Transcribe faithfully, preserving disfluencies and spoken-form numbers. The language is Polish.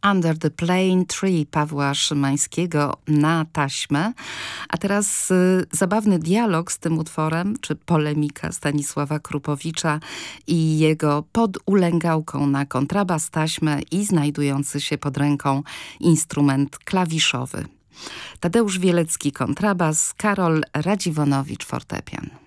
Under the Plane Tree Pawła Szymańskiego na taśmę. A teraz y, zabawny dialog z tym utworem, czy polemika Stanisława Krupowicza i jego pod ulęgałką na kontrabas, taśmę i znajdujący się pod ręką instrument klawiszowy. Tadeusz Wielecki kontrabas, Karol Radziwonowicz fortepian.